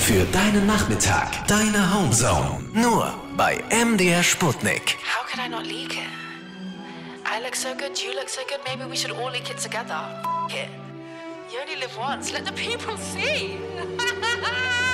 für deinen Nachmittag. Deine Homezone. Nur bei MDR Sputnik. How could I not leak it? I look so good, you look so good, maybe we should all leak it together. It. You only live once, let the people see.